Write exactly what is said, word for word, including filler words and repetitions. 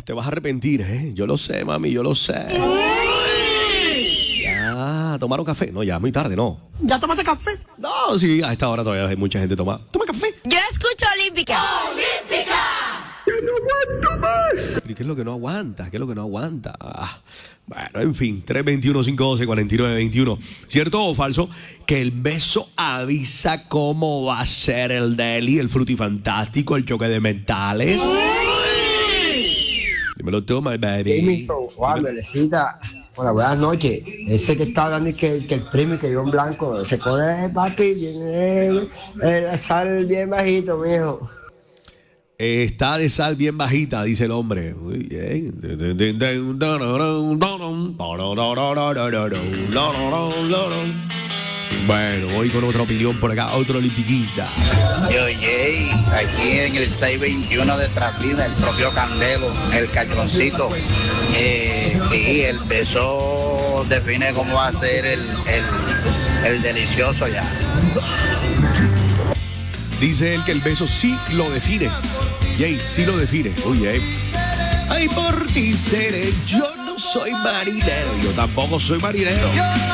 te vas a arrepentir, ¿eh? Yo lo sé, mami, yo lo sé. Ya, ¿tomaron café? No, ya, muy tarde, ¿no? ¿Ya tomaste café? No, sí, a esta hora todavía hay mucha gente toma. ¿Toma café? Yo escucho Olímpica. ¡Olímpica! ¡Que no aguanto más! ¿Qué es lo que no aguanta? ¿Qué es lo que no aguanta? Ah, bueno, en fin, tres dos uno, cinco uno dos, cuatro nueve dos uno. ¿Cierto o falso? Que el beso avisa cómo va a ser el deli, el frutifantástico, el choque de mentales. Dímelo tú, my baby. Jamie, Juan, Belecita. Hola, buenas noches. Ese que está hablando y que, que el premio que yo en blanco se pone, papi, tiene el sal bien bajito, mijo. Está de sal bien bajita, dice el hombre. Muy bien. Bueno, voy con otra opinión por acá, otro olimpiquista. Yo, Jay, aquí en el seiscientos veintiuno de Trasvina, el propio Candelo, el cachoncito. Eh, sí, el beso define cómo va a ser el, el, el delicioso ya. Dice él que el beso sí lo define. Jay, sí lo define. Uy, Jay. Ay, por ti seré. Yo no soy marinero. Yo tampoco soy marinero.